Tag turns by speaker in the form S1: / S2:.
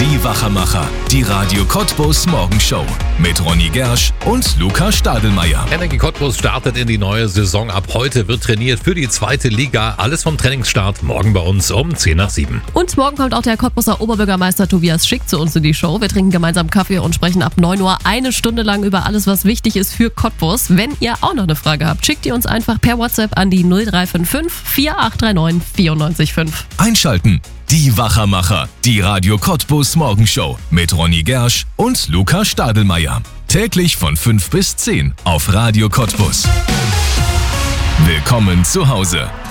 S1: Die Wachermacher, die Radio Cottbus Morgenshow mit Ronny Gersch und Luca Stadelmeier.
S2: Energie Cottbus startet in die neue Saison. Ab heute wird trainiert für die 2. Liga. Alles vom Trainingsstart morgen bei uns um 6:50.
S3: Und morgen kommt auch der Cottbuser Oberbürgermeister Tobias Schick zu uns in die Show. Wir trinken gemeinsam Kaffee und sprechen ab 9 Uhr eine Stunde lang über alles, was wichtig ist für Cottbus. Wenn ihr auch noch eine Frage habt, schickt ihr uns einfach per WhatsApp an die 0355 4839 94,5.
S1: Einschalten. Die Wachermacher, die Radio Cottbus Morgenshow mit Ronny Gersch und Luca Stadelmeier. Täglich von 5 bis 10 auf Radio Cottbus. Willkommen zu Hause.